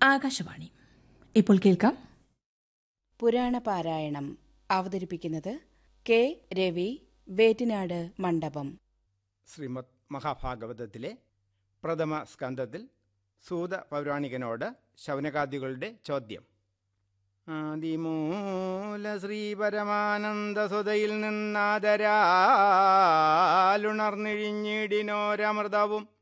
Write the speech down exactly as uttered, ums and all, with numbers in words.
ആകാശവാണി. ഇപ്പോൾ കേൾക്കാം പുരാണ പാരായണം. അവതരിപ്പിക്കുന്നത് കെ രവി, വേറ്റിനാട് മണ്ഡപം. ശ്രീമദ് മഹാഭാഗവതത്തിലെ പ്രഥമ സ്കന്ധത്തിൽ സൂത പൗരാണികനോട് ശൗനകാദികളുടെ ചോദ്യം. ആദിമൂല ശ്രീ പരമാനന്ദസുതയിൽ നിന്നാദരാലുണർന്നിഴിഞ്ഞിടിനോരമൃതവും